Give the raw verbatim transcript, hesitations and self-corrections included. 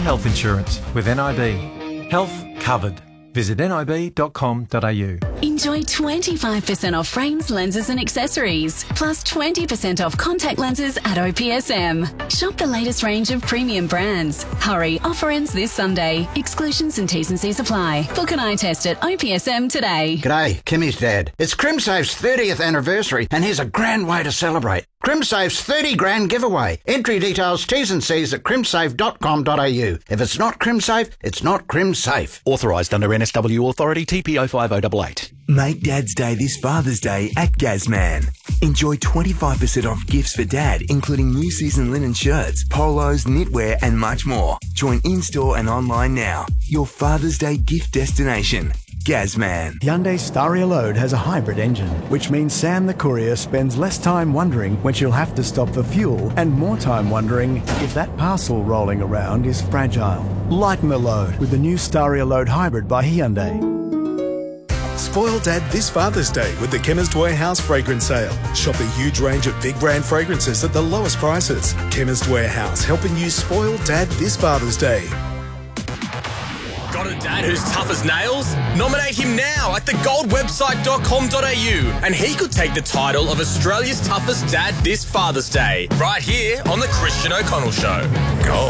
health insurance with N I B. Health covered. Visit N I B dot com dot A U. Enjoy twenty-five percent off frames, lenses and accessories, plus twenty percent off contact lenses at O P S M. Shop the latest range of premium brands. Hurry, offer ends this Sunday. Exclusions and T's and C's apply. Book an eye test at O P S M today. G'day, Kimmy's dad. It's CrimSafe's thirtieth anniversary and here's a grand way to celebrate. CrimSafe's thirty grand giveaway. Entry details, T's and C's at crimsafe dot com dot A U. If it's not CrimSafe, it's not CrimSafe. Authorised under N S W Authority T P O five oh eight eight. Make Dad's Day this Father's Day at Gazman. Enjoy twenty-five percent off gifts for Dad, including new season linen shirts, polos, knitwear and much more. Join in-store and online now. Your Father's Day gift destination. Gazman. Hyundai Staria Load has a hybrid engine, which means Sam the courier spends less time wondering when she'll have to stop for fuel and more time wondering if that parcel rolling around is fragile. Lighten the load with the new Staria Load Hybrid by Hyundai. Spoil Dad this Father's Day with the Chemist Warehouse fragrance sale. Shop a huge range of big brand fragrances at the lowest prices. Chemist Warehouse, helping you spoil Dad this Father's Day. Got a dad who's tough as nails? Nominate him now at the gold website dot com dot A U and he could take the title of Australia's toughest dad this Father's Day, right here on The Christian O'Connell Show. Gold.